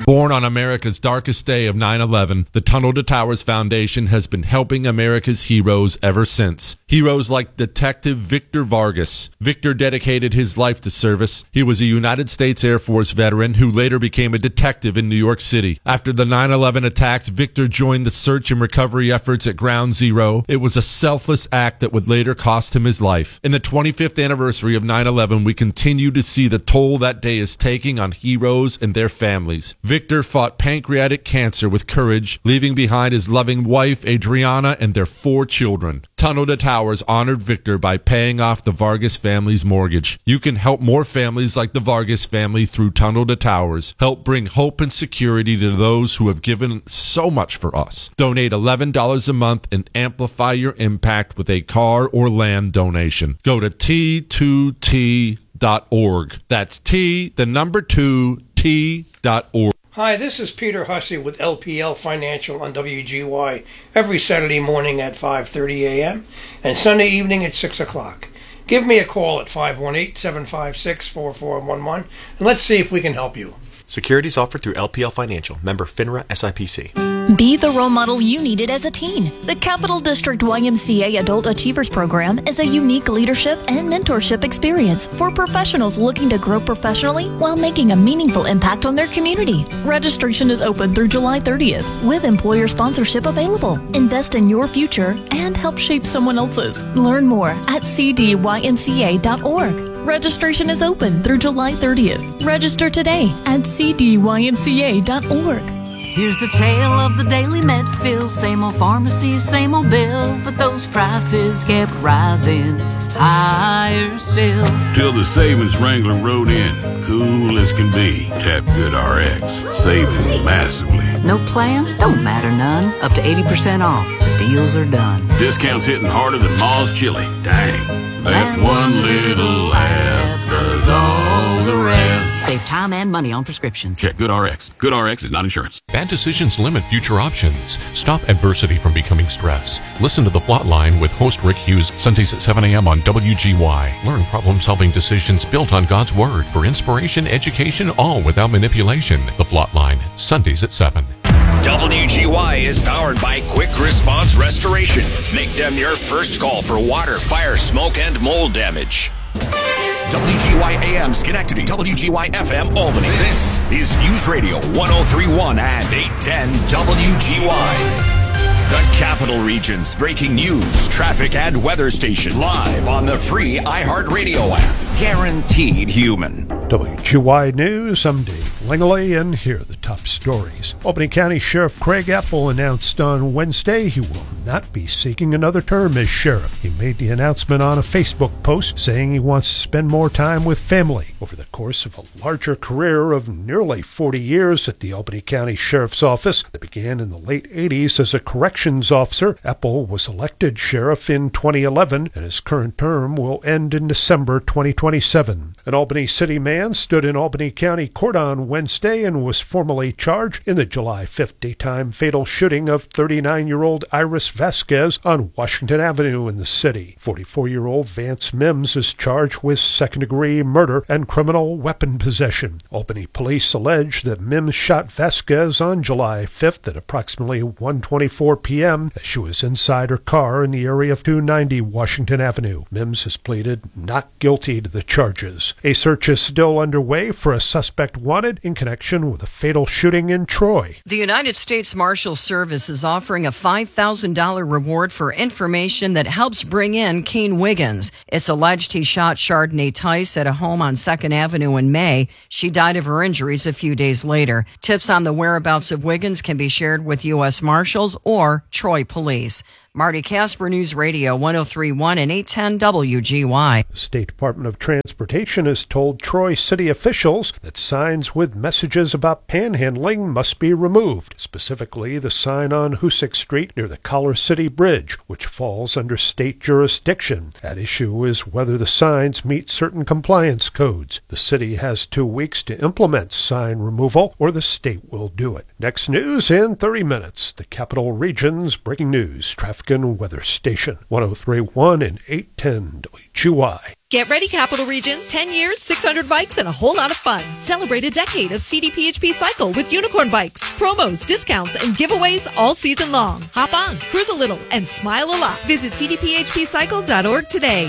Born on America's darkest day of 9/11, the Tunnel to Towers Foundation has been helping America's heroes ever since. Heroes like Detective Victor Vargas. Victor dedicated his life to service. He was a United States Air Force veteran who later became a detective in New York City. After the 9/11 attacks, Victor joined the search and recovery efforts at Ground Zero. It was a selfless act that would later cost him his life. In the 25th anniversary of 9/11, we continue to see the toll that day is taking on heroes and their families. Victor fought pancreatic cancer with courage, leaving behind his loving wife, Adriana, and their 4 children. Tunnel to Towers honored Victor by paying off the Vargas family's mortgage. You can help more families like the Vargas family through Tunnel to Towers. Help bring hope and security to those who have given so much for us. Donate $11 a month and amplify your impact with a car or land donation. Go to T2T.org. That's T2T.org. Hi, this is Peter Hussey with LPL Financial on WGY every Saturday morning at 5:30 a.m. and Sunday evening at 6 o'clock. Give me a call at 518-756-4411 and let's see if we can help you. Securities offered through LPL Financial, member FINRA SIPC. Be the role model you needed as a teen. The Capital District YMCA Adult Achievers Program is a unique leadership and mentorship experience for professionals looking to grow professionally while making a meaningful impact on their community. Registration is open through July 30th with employer sponsorship available. Invest in your future and help shape someone else's. Learn more at cdymca.org. Registration is open through July 30th. Register today at cdymca.org. Here's the tale of the daily Medfill, same old pharmacy, same old bill, but those prices kept rising higher still. Till the savings wrangler rode in, cool as can be. Tap GoodRx, saving massively. No plan? Don't matter none. Up to 80% off. The deals are done. Discounts hitting harder than Ma's chili. Dang. That one little app does all the rest. Save time and money on prescriptions. Check GoodRx. GoodRx is not insurance. Bad decisions limit future options. Stop adversity from becoming stress. Listen to The Flatline with host Rick Hughes, Sundays at 7 a.m. on WGY. Learn problem-solving decisions built on God's Word for inspiration, education, all without manipulation. The Flatline, Sundays at 7. WGY is powered by Quick Response Restoration. Make them your first call for water, fire, smoke, and mold damage. WGY AM Schenectady, WGY FM Albany. This is News Radio 1031 and 810 WGY. The Capital Region's breaking news, traffic, and weather station live on the free iHeartRadio app. Guaranteed human. WGY News, I'm Dave Langley, and here are the top stories. Albany County Sheriff Craig Apple announced on Wednesday he will not be seeking another term as sheriff. He made the announcement on a Facebook post saying he wants to spend more time with family. Over the course of a larger career of nearly 40 years at the Albany County Sheriff's Office that began in the late 80s as a corrections officer, Apple was elected sheriff in 2011, and his current term will end in December 2027. An Albany City man stood in Albany County Court on Wednesday and was formally charged in the July 5th daytime fatal shooting of 39-year-old Iris Vasquez on Washington Avenue in the city. 44-year-old Vance Mims is charged with second-degree murder and criminal weapon possession. Albany police allege that Mims shot Vasquez on July 5th at approximately 1:24 p.m. as she was inside her car in the area of 290 Washington Avenue. Mims has pleaded not guilty to the charges. A search is still underway for a suspect wanted in connection with a fatal shooting in Troy. The United States Marshals Service is offering a $5,000 reward for information that helps bring in Keen Wiggins. It's alleged he shot Chardonnay Tice at a home on 2nd Avenue in May. She died of her injuries a few days later. Tips on the whereabouts of Wiggins can be shared with U.S. Marshals or Troy Police. Marty Casper, News Radio 1031 and 810 WGY. The State Department of Transportation has told Troy city officials that signs with messages about panhandling must be removed, specifically the sign on Hoosick Street near the Collar City Bridge, which falls under state jurisdiction. At issue is whether the signs meet certain compliance codes. The city has 2 weeks to implement sign removal, or the state will do it. Next news in 30 minutes. The Capital Region's breaking news, traffic Lufkin Weather Station, 103.1 and 810 WGY. Get ready, Capital Region. 10 years, 600 bikes, and a whole lot of fun. Celebrate a decade of CDPHP Cycle with unicorn bikes, promos, discounts, and giveaways all season long. Hop on, cruise a little, and smile a lot. Visit cdphpcycle.org today.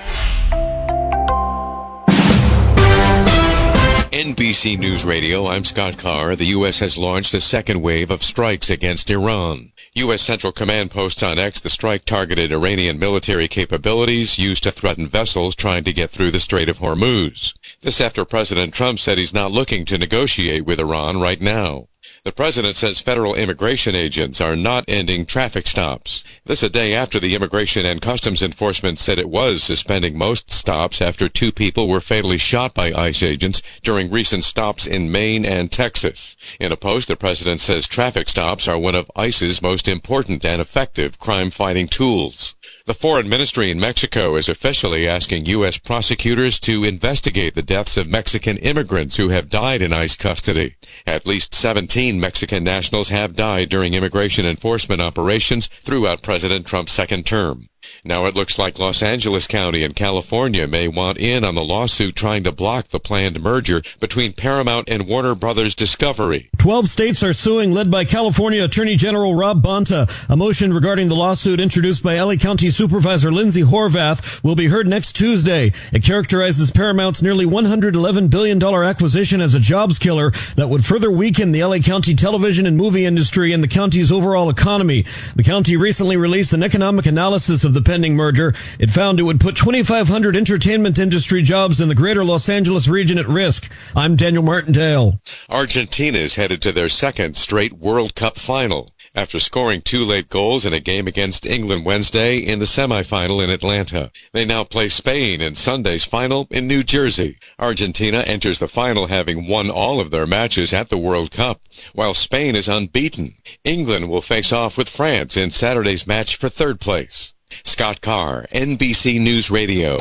NBC News Radio, I'm Scott Carr. The U.S. has launched a second wave of strikes against Iran. U.S. Central Command posts on X the strike targeted Iranian military capabilities used to threaten vessels trying to get through the Strait of Hormuz. This after President Trump said he's not looking to negotiate with Iran right now. The president says federal immigration agents are not ending traffic stops. This a day after the Immigration and Customs Enforcement said it was suspending most stops after 2 people were fatally shot by ICE agents during recent stops in Maine and Texas. In a post, the president says traffic stops are one of ICE's most important and effective crime-fighting tools. The Foreign Ministry in Mexico is officially asking U.S. prosecutors to investigate the deaths of Mexican immigrants who have died in ICE custody. At least 17 Mexican nationals have died during immigration enforcement operations throughout President Trump's second term. Now it looks like Los Angeles County in California may want in on the lawsuit trying to block the planned merger between Paramount and Warner Brothers Discovery. 12 states are suing, led by California Attorney General Rob Bonta. A motion regarding the lawsuit introduced by LA County Supervisor Lindsay Horvath will be heard next Tuesday. It characterizes Paramount's nearly $111 billion acquisition as a jobs killer that would further weaken the LA County television and movie industry and the county's overall economy. The county recently released an economic analysis of the pending merger. It found it would put 2,500 entertainment industry jobs in the greater Los Angeles region at risk. I'm Daniel Martindale. Argentina is headed to their second straight World Cup final after scoring 2 late goals in a game against England Wednesday in the semifinal in Atlanta. They now play Spain in Sunday's final in New Jersey. Argentina enters the final having won all of their matches at the World Cup, while Spain is unbeaten. England will face off with France in Saturday's match for third place. Scott Carr, NBC News Radio.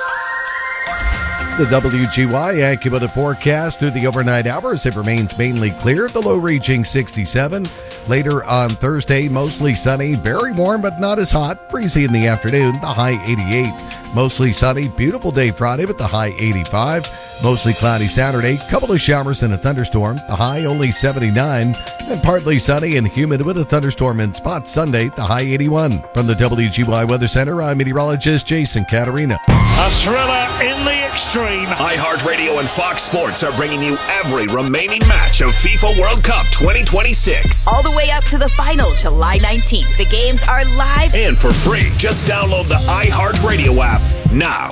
The WGY AccuWeather forecast through the overnight hours. It remains mainly clear, the low reaching 67. Later on Thursday, mostly sunny, very warm but not as hot. Breezy in the afternoon, the high 88. Mostly sunny, beautiful day Friday with the high 85. Mostly cloudy Saturday, couple of showers and a thunderstorm, the high only 79. And partly sunny and humid with a thunderstorm in spots Sunday, the high 81. From the WGY Weather Center, I'm meteorologist Jason Caterina. A thriller in the extreme. iHeartRadio and Fox Sports are bringing you every remaining match of FIFA World Cup 2026. All the way up to the final, July 19th. The games are live and for free. Just download the iHeartRadio app now.